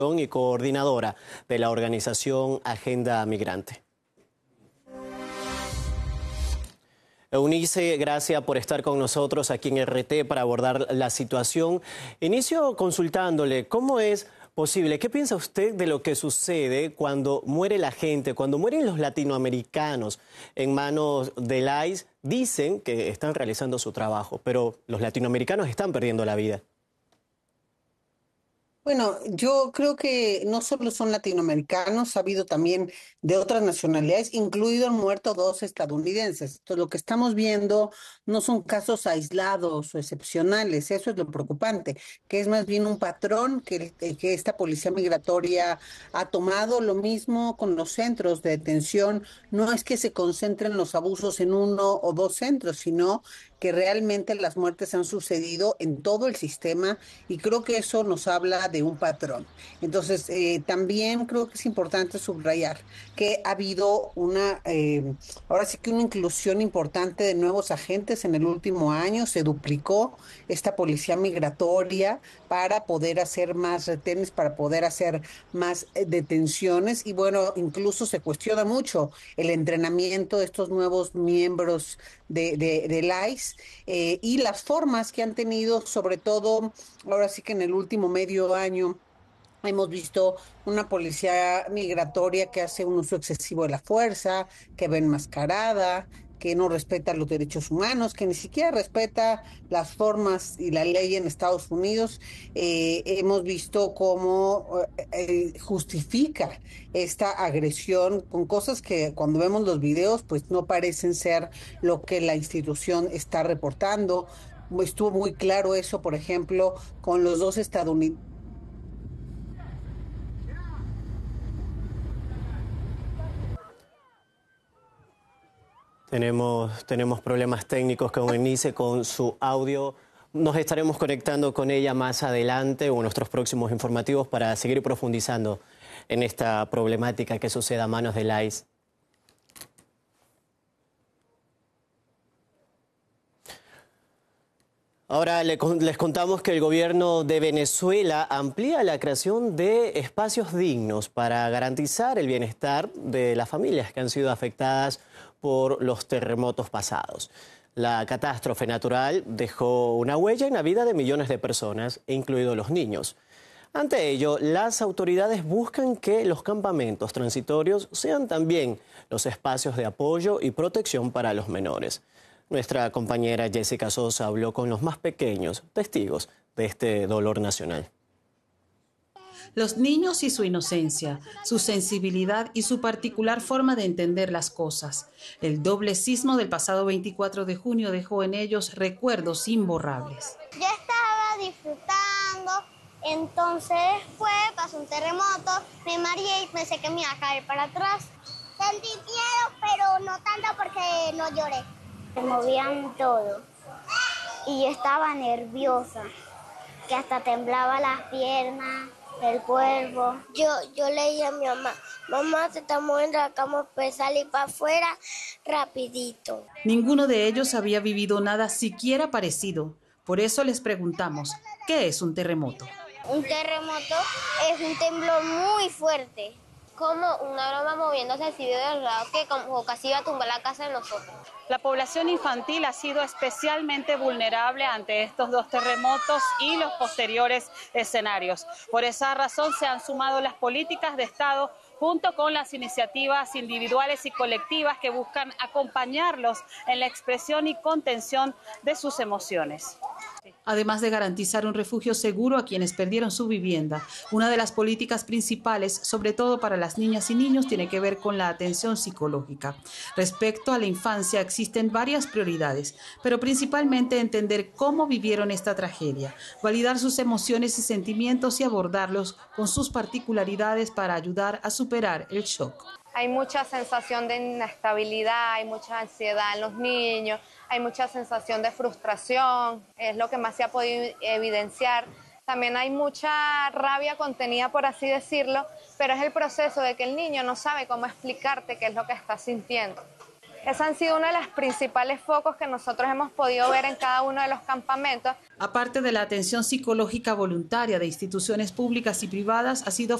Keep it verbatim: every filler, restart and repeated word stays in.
y coordinadora de la organización Agenda Migrante. Eunice, gracias por estar con nosotros aquí en R T para abordar la situación. Inicio consultándole, ¿cómo es posible? ¿Qué piensa usted de lo que sucede cuando muere la gente, cuando mueren los latinoamericanos en manos del I C E? Dicen que están realizando su trabajo, pero los latinoamericanos están perdiendo la vida. Bueno, yo creo que no solo son latinoamericanos, ha habido también de otras nacionalidades, incluido han muerto dos estadounidenses. Entonces, lo que estamos viendo no son casos aislados o excepcionales, eso es lo preocupante, que es más bien un patrón que, que esta policía migratoria ha tomado. Lo mismo con los centros de detención, no es que se concentren los abusos en uno o dos centros, sino que realmente las muertes han sucedido en todo el sistema y creo que eso nos habla de un patrón. Entonces, eh, también creo que es importante subrayar que ha habido una, eh, ahora sí que una inclusión importante de nuevos agentes en el último año, se duplicó esta policía migratoria para poder hacer más retenes, para poder hacer más eh, detenciones y bueno, incluso se cuestiona mucho el entrenamiento de estos nuevos miembros de, de, del I C E eh, y las formas que han tenido, sobre todo ahora sí que en el último medio año. Hemos visto una policía migratoria que hace un uso excesivo de la fuerza, que va enmascarada, que no respeta los derechos humanos, que ni siquiera respeta las formas y la ley en Estados Unidos. Eh, hemos visto cómo eh, justifica esta agresión con cosas que cuando vemos los videos pues no parecen ser lo que la institución está reportando. Estuvo muy claro eso, por ejemplo, con los dos estadounidenses. Tenemos, tenemos problemas técnicos con Eunice, con su audio. Nos estaremos conectando con ella más adelante o en nuestros próximos informativos para seguir profundizando en esta problemática que sucede a manos del I C E. Ahora les contamos que el gobierno de Venezuela amplía la creación de espacios dignos para garantizar el bienestar de las familias que han sido afectadas por los terremotos pasados. La catástrofe natural dejó una huella en la vida de millones de personas, incluidos los niños. Ante ello, las autoridades buscan que los campamentos transitorios sean también los espacios de apoyo y protección para los menores. Nuestra compañera Jessica Sosa habló con los más pequeños testigos de este dolor nacional. Los niños y su inocencia, su sensibilidad y su particular forma de entender las cosas. El doble sismo del pasado veinticuatro de junio dejó en ellos recuerdos imborrables. Yo estaba disfrutando, entonces fue, pasó un terremoto, me mareé y pensé que me iba a caer para atrás. Sentí miedo, pero no tanto porque no lloré. Se movían todo y yo estaba nerviosa, que hasta temblaba las piernas, el cuerpo. Yo, yo le dije a mi mamá, mamá, se está moviendo la cama, pues salir para afuera rapidito. Ninguno de ellos había vivido nada siquiera parecido. Por eso les preguntamos, ¿qué es un terremoto? Un terremoto es un temblor muy fuerte, como una broma moviéndose así de lado que como casi iba a tumbar la casa de nosotros. La población infantil ha sido especialmente vulnerable ante estos dos terremotos y los posteriores escenarios. Por esa razón se han sumado las políticas de Estado junto con las iniciativas individuales y colectivas que buscan acompañarlos en la expresión y contención de sus emociones. Además de garantizar un refugio seguro a quienes perdieron su vivienda, una de las políticas principales, sobre todo para las niñas y niños, tiene que ver con la atención psicológica. Respecto a la infancia existen varias prioridades, pero principalmente entender cómo vivieron esta tragedia, validar sus emociones y sentimientos y abordarlos con sus particularidades para ayudar a superar el shock. Hay mucha sensación de inestabilidad, hay mucha ansiedad en los niños, hay mucha sensación de frustración, es lo que más se ha podido evidenciar. También hay mucha rabia contenida, por así decirlo, pero es el proceso de que el niño no sabe cómo explicarte qué es lo que está sintiendo. Esos han sido uno de los principales focos que nosotros hemos podido ver en cada uno de los campamentos. Aparte de la atención psicológica voluntaria de instituciones públicas y privadas, ha sido